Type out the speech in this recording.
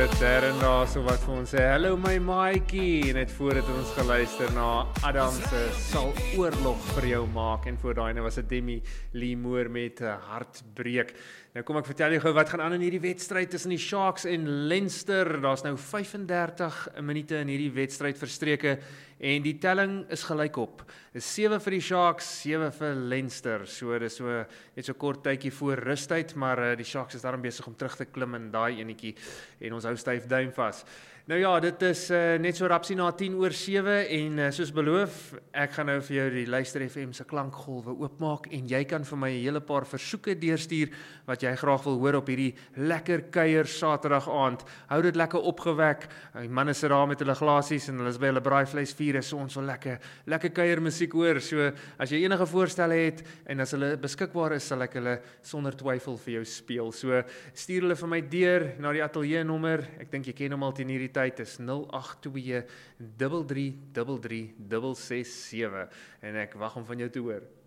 Darren daar so wat vir ons sê, hallo my maatjie, net voordat ons geluister na Adam se sal oorlog vir jou maak, en voor daai was dit Demi Lee Moore met Hartbreek. Nou kom ek vertel jou gou wat gaan aan in hierdie wedstryd tussen die Sharks en Leinster. Daar's nou 35 minute in hierdie wedstryd verstreke en die telling is gelykop. Dis 7 vir die Sharks, 7 vir Leinster. So dis so net so kort tydjie voor rustyd, maar die Sharks is daarom besig om terug te klim in daai enetjie en ons hou styf duim vas. Nou ja, dit is net so rapsie na 10:07 en soos beloof, ek gaan nou vir jou die Luister FM se klankgolwe oopmaak en jy kan vir my 'n hele paar versoeke deurstuur wat jy graag wil hoor op hierdie lekker kuier Saterdag aand. Hou dit lekker opgewek. Die manne sit daar met hulle glasies en hulle is by hulle braaivleisvuur, so ons wil lekker kuier musiek hoor. So as jy enige voorstelle het en as hulle beskikbaar is, sal ek hulle sonder twyfel vir jou speel. So stuur hulle vir my deur na die ateljee nommer. Ek dink jy ken hom al teen hierdie tyd, is 082 3333 667 en ek wag om van jou te hoor.